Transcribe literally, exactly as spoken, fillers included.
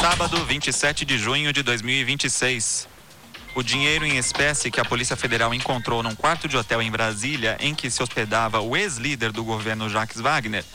Sábado, vinte e sete de junho de dois mil e vinte e seis. O dinheiro em espécie que a Polícia Federal encontrou num quarto de hotel em Brasília, em que se hospedava o ex-líder do governo Jacques Wagner,